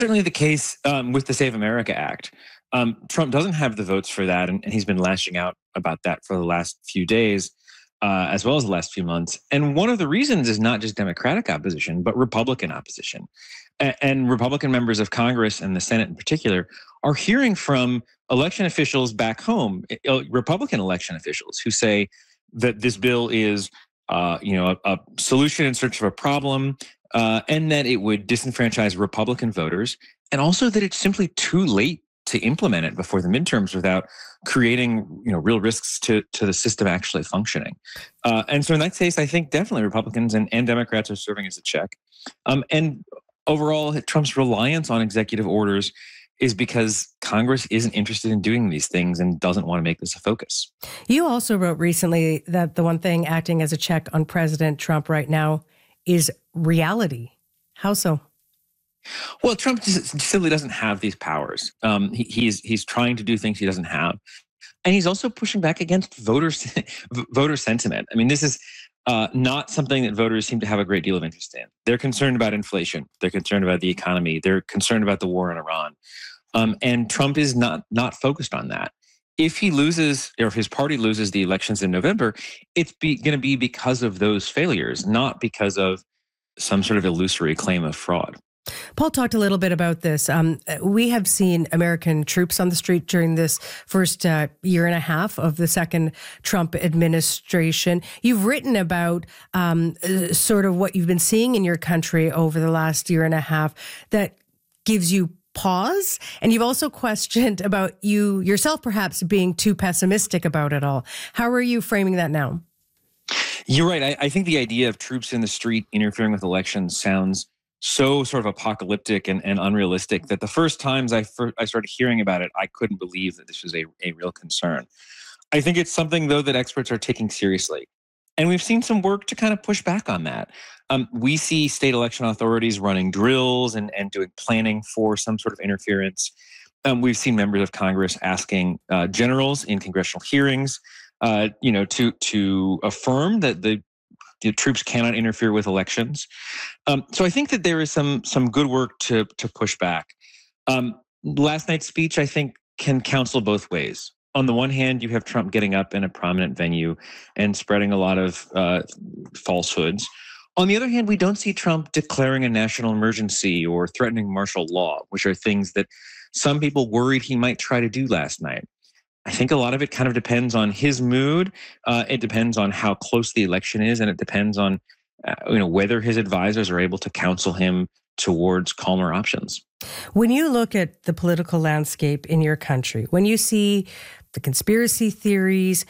Certainly the case with the Save America Act. Trump doesn't have the votes for that, and he's been lashing out about that for the last few days, as well as the last few months. And one of the reasons is not just Democratic opposition, but Republican opposition. And Republican members of Congress and the Senate in particular are hearing from election officials back home, Republican election officials, who say that this bill is, a solution in search of a problem, and that it would disenfranchise Republican voters, and also that it's simply too late to implement it before the midterms without creating, real risks to the system actually functioning. And so in that case, I think definitely Republicans and Democrats are serving as a check. And overall, Trump's reliance on executive orders is because Congress isn't interested in doing these things and doesn't want to make this a focus. You also wrote recently that the one thing acting as a check on President Trump right now is reality. How so? Well, Trump simply doesn't have these powers. He's trying to do things he doesn't have. And he's also pushing back against voter sentiment. I mean, this is not something that voters seem to have a great deal of interest in. They're concerned about inflation. They're concerned about the economy. They're concerned about the war in Iran. And Trump is not focused on that. If he loses, or if his party loses the elections in November, it's going to be because of those failures, not because of some sort of illusory claim of fraud. Paul talked a little bit about this. We have seen American troops on the street during this first year and a half of the second Trump administration. You've written about sort of what you've been seeing in your country over the last year and a half that gives you pause. And you've also questioned about you yourself perhaps being too pessimistic about it all. How are you framing that now? You're right. I think the idea of troops in the street interfering with elections sounds so sort of apocalyptic and unrealistic that the first times I started hearing about it, I couldn't believe that this was a real concern. I think it's something, though, that experts are taking seriously. And we've seen some work to kind of push back on that. We see state election authorities running drills and doing planning for some sort of interference. We've seen members of Congress asking generals in congressional hearings, to affirm that the troops cannot interfere with elections. So I think that there is some good work to push back. Last night's speech, I think, can counsel both ways. On the one hand, you have Trump getting up in a prominent venue and spreading a lot of falsehoods. On the other hand, we don't see Trump declaring a national emergency or threatening martial law, which are things that some people worried he might try to do last night. I think a lot of it kind of depends on his mood. It depends on how close the election is, and it depends on whether his advisors are able to counsel him towards calmer options. When you look at the political landscape in your country, when you see the conspiracy theories,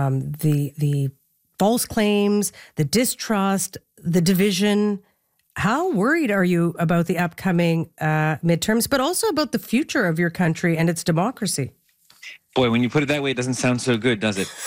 the false claims, the distrust, the division, how worried are you about the upcoming midterms, but also about the future of your country and its democracy? Boy, when you put it that way, it doesn't sound so good, does it?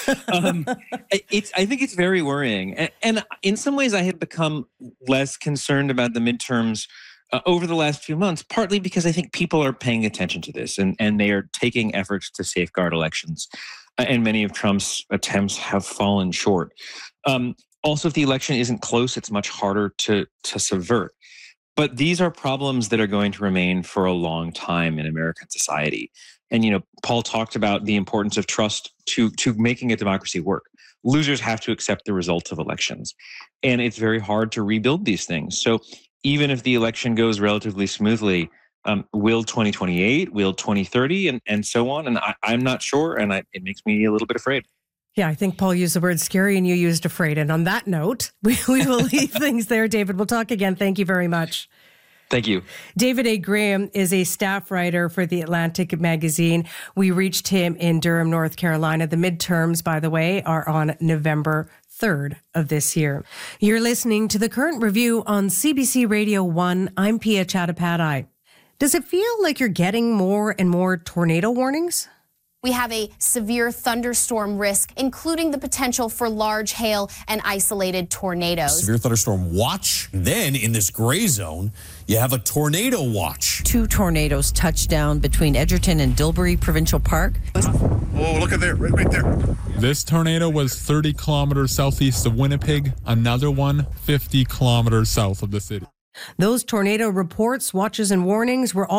I think it's very worrying. And in some ways, I have become less concerned about the midterms over the last few months, partly because I think people are paying attention to this and they are taking efforts to safeguard elections. And many of Trump's attempts have fallen short. Also, if the election isn't close, it's much harder to subvert. But these are problems that are going to remain for a long time in American society. And, Paul talked about the importance of trust to making a democracy work. Losers have to accept the results of elections. And it's very hard to rebuild these things. So even if the election goes relatively smoothly, will 2028, will 2030, and so on? And I'm not sure, and it makes me a little bit afraid. Yeah, I think Paul used the word scary and you used afraid. And on that note, we will leave things there, David. We'll talk again. Thank you very much. Thank you. David A. Graham is a staff writer for The Atlantic magazine. We reached him in Durham, North Carolina. The midterms, by the way, are on November 3rd of this year. You're listening to The Current Review on CBC Radio 1. I'm Pia Chattopadhyay. Does it feel like you're getting more and more tornado warnings? We have a severe thunderstorm risk, including the potential for large hail and isolated tornadoes. Severe thunderstorm watch. Then in this gray zone, you have a tornado watch. 2 tornadoes touched down between Edgerton and Dilbury Provincial Park. Oh, look at there, right there. This tornado was 30 kilometers southeast of Winnipeg, another one 50 kilometers south of the city. Those tornado reports, watches, and warnings were all